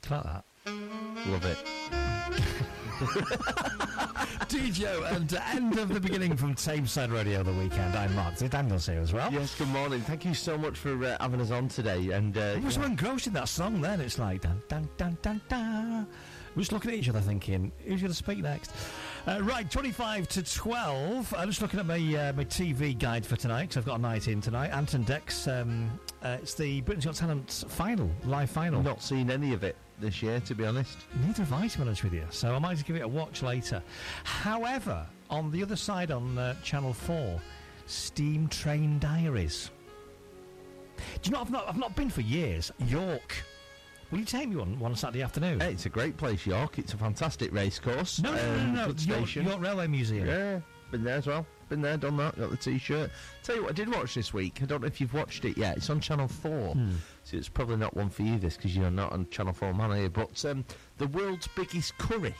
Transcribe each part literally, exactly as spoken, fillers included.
like that. Love it. D J and uh, end of the beginning from Tameside Radio the weekend. I'm Mark. Daniel's here as well. Yes, good morning. Thank you so much for uh, having us on today. And uh, I was yeah. so engrossed in that song then. It's like dun dun dun dun dun. We're just looking at each other thinking, who's going to speak next? Uh, right, twenty-five to twelve. I'm just looking at my uh, my T V guide for tonight, because I've got a night in tonight. Anton Dex, um, uh, it's the Britain's Got Talent final, live final. Not seen any of it this year, to be honest. Neither have I, to be honest with you. So I might just give it a watch later. However, on the other side, on uh, Channel four, Steam Train Diaries. Do you know, I've not, I've not been for years. York. Will you take me one one Saturday afternoon? Hey, it's a great place, York. It's a fantastic race course. No, no, no, um, no, no. good York, station. York Railway Museum. Yeah, been there as well. Been there, done that, got the T-shirt. Tell you what I did watch this week. I don't know if you've watched it yet. It's on Channel four. Hmm. So it's probably not one for you, this, because you're not on Channel four man here. But um, the world's biggest curry.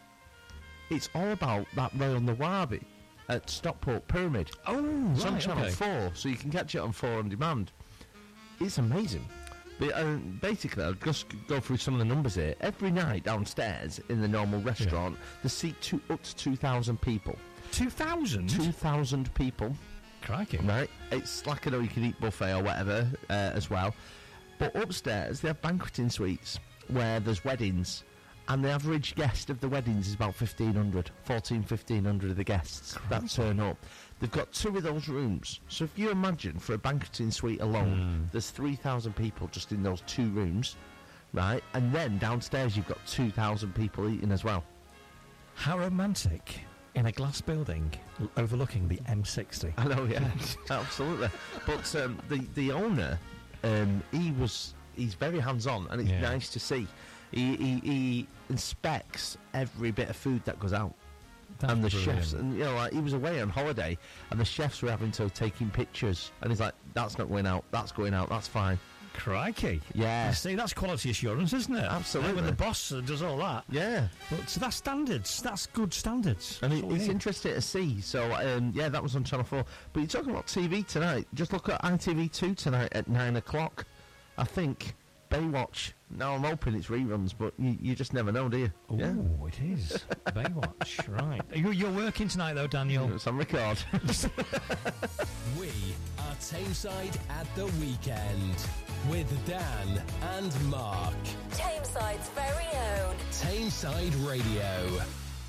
It's all about that Royal Nawabi at Stockport Pyramid. Oh, It's right, on Channel okay. four, so you can catch it on four on demand. It's amazing. But uh, basically, I'll just go through some of the numbers here. Every night downstairs in the normal restaurant, they seat two, up to two thousand people. two thousand? two thousand people. Crikey. Right? It's like, I know you can eat buffet or whatever uh, as well. But upstairs, they have banqueting suites where there's weddings. And the average guest of the weddings is about fifteen hundred, fourteen, fifteen hundred of the guests that turn up. They've got two of those rooms. So if you imagine, for a banqueting suite alone, Mm. there's three thousand people just in those two rooms, right? And then downstairs you've got two thousand people eating as well. How romantic. In a glass building l- overlooking the M sixty. I know, yeah, absolutely. But um, the, the owner, um, he was, he's very hands-on, and it's Yeah. nice to see. He, he, he inspects every bit of food that goes out. That's and the brilliant. chefs, and you know, like he was away on holiday, and the chefs were having to taking pictures, and he's like, "That's not going out. That's going out. That's fine." Crikey. Yeah. You see, that's quality assurance, isn't it? Absolutely. When the boss uh, does all that. Yeah, But so that's standards. That's good standards. and That's it, what we it's need. interesting to see. So, um, yeah, that was on Channel Four. But you're talking about T V tonight. Just look at I T V Two tonight at nine o'clock. I think Baywatch. Now I'm hoping it's reruns, but you, you just never know, do you? Oh, it is. Baywatch, right. You, you're working tonight, though, Daniel. It's on record. We are Tameside at the weekend with Dan and Mark. Tameside's very own. Tameside Radio.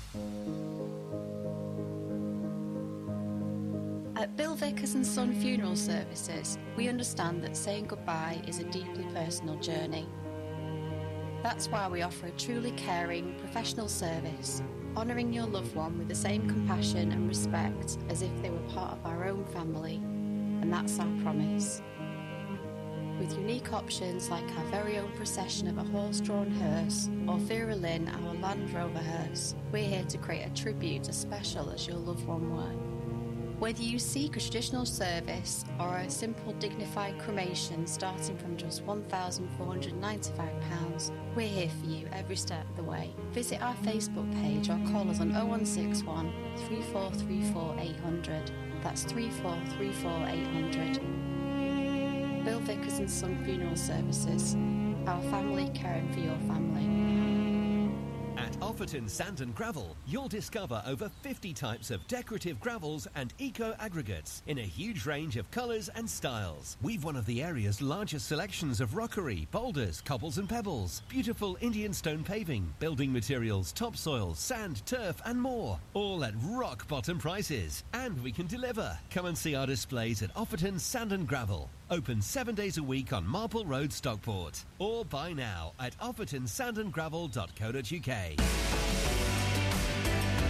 At Bill Vickers and Son Funeral Services, we understand that saying goodbye is a deeply personal journey. That's why we offer a truly caring, professional service, honouring your loved one with the same compassion and respect as if they were part of our own family. And that's our promise. With unique options like our very own procession of a horse-drawn hearse or Vera Lynn, our Land Rover hearse, we're here to create a tribute as special as your loved one were. Whether you seek a traditional service or a simple dignified cremation starting from just one thousand four hundred ninety-five pounds, we're here for you every step of the way. Visit our Facebook page or call us on oh one six one, three four three four, eight hundred. That's three four three four, eight hundred. Bill Vickers and Son Funeral Services. Our family caring for your family. At Offerton Sand and Gravel, you'll discover over fifty types of decorative gravels and eco-aggregates in a huge range of colours and styles. We've one of the area's largest selections of rockery, boulders, cobbles and pebbles, beautiful Indian stone paving, building materials, topsoil, sand, turf and more. All at rock-bottom prices. And we can deliver. Come and see our displays at Offerton Sand and Gravel. Open seven days a week on Marple Road, Stockport. Or buy now at offerton sand and gravel dot co dot uk.